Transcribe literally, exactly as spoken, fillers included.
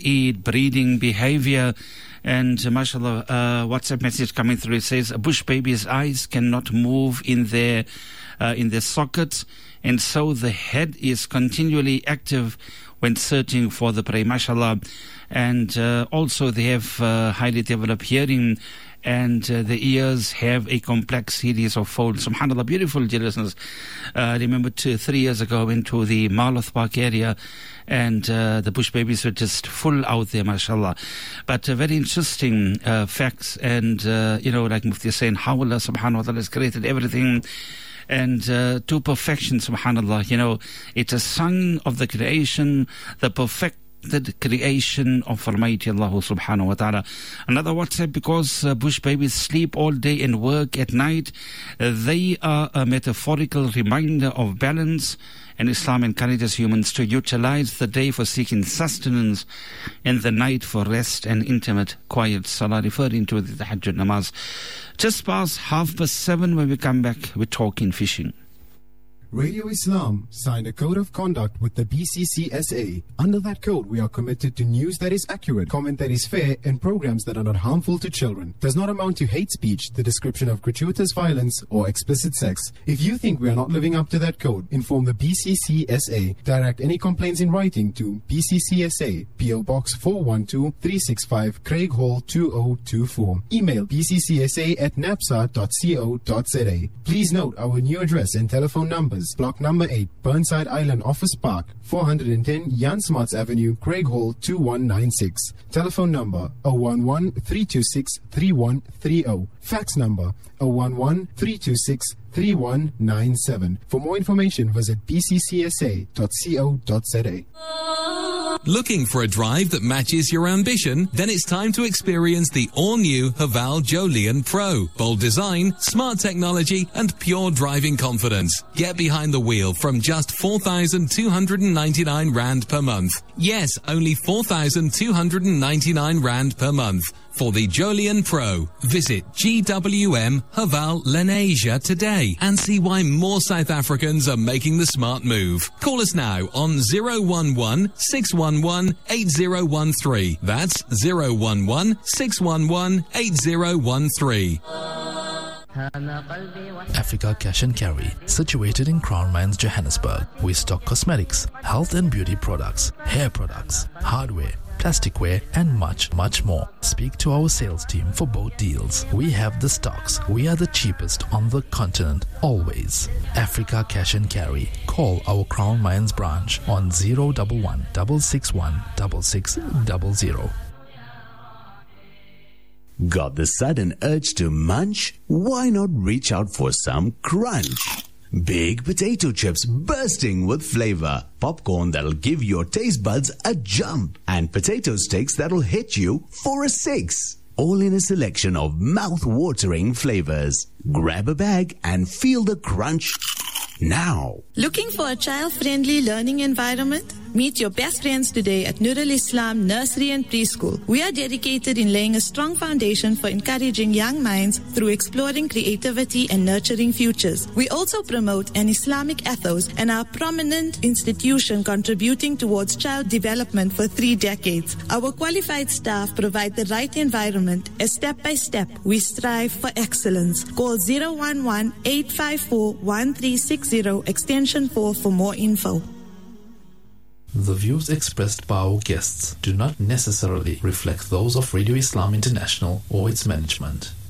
eat, breathing behavior. And uh, mashallah, uh, WhatsApp message coming through. It says a bush baby's eyes cannot move in their uh, in their sockets, and so the head is continually active when searching for the prey. Mashallah. And uh, also they have uh, highly developed hearing, and uh, the ears have a complex series of folds. SubhanAllah, beautiful dear listeners. I uh, remember two, three years ago I went to the Marloth Park area, and uh, the bush babies were just full out there, mashallah. But uh, very interesting uh, facts, and uh, you know, like Mufti is saying, how Allah subhanahu wa ta'ala has created everything, and uh, to perfection, subhanallah. You know, it's a sign of the creation, the perfect the creation of Almighty Allah subhanahu wa ta'ala. Another WhatsApp, because uh, bush babies sleep all day and work at night, uh, they are a metaphorical reminder of balance, and Islam encourages humans to utilize the day for seeking sustenance and the night for rest and intimate quiet salah, referring to the tahajjud namaz. Just past half past seven. When we come back, we're talking fishing. Radio Islam signed a code of conduct with the B C C S A. Under that code, we are committed to news that is accurate, comment that is fair, and programs that are not harmful to children. Does not amount to hate speech, the description of gratuitous violence, or explicit sex. If you think we are not living up to that code, inform the B C C S A. Direct any complaints in writing to B C C S A, P O Box four one two, three six five, Craig Hall two zero two four. Email b c c s a at napsa dot co dot z a. Please note our new address and telephone numbers. Block number eight, Burnside Island Office Park, four hundred ten Jan Smarts Avenue, Craig Hall two one nine six. Telephone number zero one one, three two six, three one three zero. Fax number zero one one, three two six, three one nine seven. For more information, visit b c c s a dot co dot z a. Looking for a drive that matches your ambition? Then it's time to experience the all-new Haval Jolion Pro. Bold design, smart technology, and pure driving confidence. Get behind the wheel from just four thousand two hundred ninety-nine rand per month. Yes, only four thousand two hundred ninety-nine rand per month. For the Jolion Pro, visit G W M Haval Lenasia today and see why more South Africans are making the smart move. Call us now on zero one one, six one one, eight zero one three. That's zero one one, six one one, eight zero one three. Africa Cash and Carry, situated in Crown Mines, Johannesburg. We stock cosmetics, health and beauty products, hair products, hardware, plasticware, and much, much more. Speak to our sales team for both deals. We have the stocks. We are the cheapest on the continent, always. Africa Cash and Carry. Call our Crown Mines branch on zero one one, six six one, six six zero zero. Got the sudden urge to munch? Why not reach out for some crunch? Big potato chips bursting with flavor, popcorn that'll give your taste buds a jump, and potato sticks that'll hit you for a six. All in a selection of mouth-watering flavors. Grab a bag and feel the crunch now. Looking for a child-friendly learning environment? Meet your best friends today at Nur al-Islam Nursery and Preschool. We are dedicated in laying a strong foundation for encouraging young minds through exploring creativity and nurturing futures. We also promote an Islamic ethos and are a prominent institution contributing towards child development for three decades. Our qualified staff provide the right environment as step by step we strive for excellence. Call zero one one, eight five four, one three six zero extension four for more info. The views expressed by our guests do not necessarily reflect those of Radio Islam International or its management.